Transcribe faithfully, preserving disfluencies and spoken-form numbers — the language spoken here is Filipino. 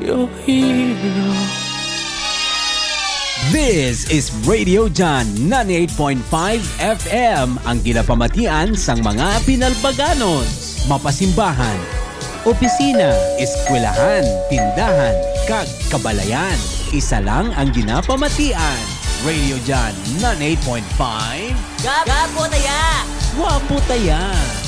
your hero. This is Radio John ninety-eight point five F M, ang ginapamatian sang mga pinalbaganos, mapasimbahan, opisina, eskwelahan, tindahan, kag kabalayan. Isa lang ang ginapamatian. Radio John ninety-eight point five. Gapo taya! Wapo taya!